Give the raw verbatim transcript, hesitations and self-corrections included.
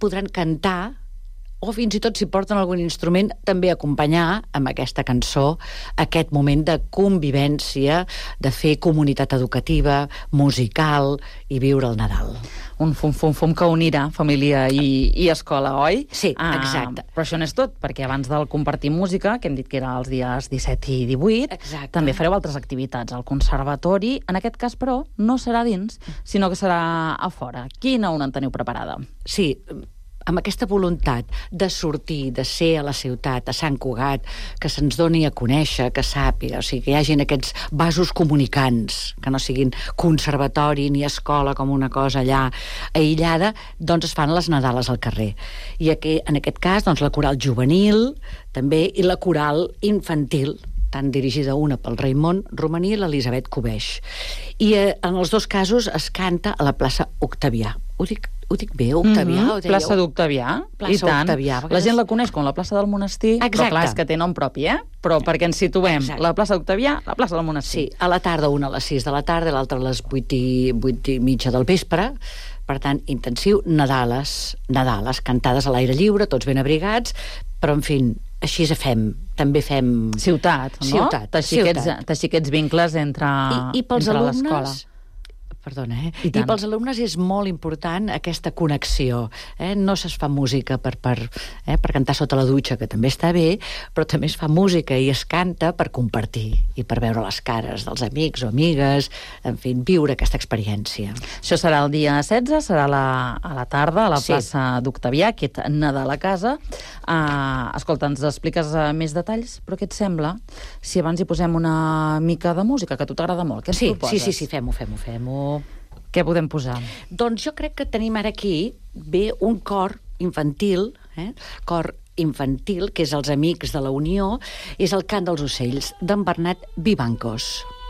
podran cantar o fins i tot si porten algun instrument, també acompanyar amb aquesta cançó aquest moment de convivència, de fer comunitat educativa, musical i viure el Nadal. Un fum-fum-fum que unirà família i, i escola, oi? Sí, exacte. Uh, però això no és tot, perquè abans del compartir música, que hem dit que era els dies disset i divuit, exacte. També fareu altres activitats al conservatori. En aquest cas, però, no serà dins, sinó que serà a fora. Quina una en teniu preparada? Sí, amb aquesta voluntat de sortir, de ser a la ciutat, a Sant Cugat, que se'ns doni a conèixer, que sàpiga, o sigui, que hi hagin aquests vasos comunicants, que no siguin conservatori ni escola com una cosa allà aïllada, doncs es fan les Nadales al carrer. I aquí, en aquest cas, doncs la coral juvenil, també, i la coral infantil, tant dirigida una pel Raimon Romaní i l'Elisabet Cubeix. I eh, en els dos casos es canta a la plaça Octavià. Ho dic, ho dic bé, Octavià? Mm-hmm. Plaça d'Octavià, i tant. Octavià, la gent la coneix com la plaça del monestir, exacte. Però clar, és que té nom propi, eh? Però perquè ens situem, exacte. La plaça d'Octavià, la plaça del monestir. Sí, a la tarda, una a les sis de la tarda, l'altra a les vuit i, vuit i mitja del vespre. Per tant, intensiu, Nadales, Nadales, cantades a l'aire lliure, tots ben abrigats, però, en fi, així es fem, també fem... Ciutat, no? Ciutat, teixir, ciutat. Aquests, teixir aquests vincles entre, I, i pels entre alumnes, l'escola. Perdona, eh? I, I pels alumnes és molt important aquesta connexió. Eh? No es fa música per, per, eh? per cantar sota la dutxa, que també està bé, però també es fa música i es canta per compartir i per veure les cares dels amics o amigues, en fi, viure aquesta experiència. Això serà el dia setze, serà la, a la tarda, a la sí. plaça d'Octavià, aquest Nadal a casa. Uh, escolta, ens expliques uh, més detalls, però què et sembla si abans hi posem una mica de música, que a tu t'agrada molt? Què ens sí, proposes? Sí, sí, sí, fem-ho, fem-ho, fem-ho. Què podem posar? Doncs jo crec que tenim ara aquí bé un cor infantil, eh? cor infantil, que és els Amics de la Unió, és el Cant dels Ocells, d'en Bernat Vivancos.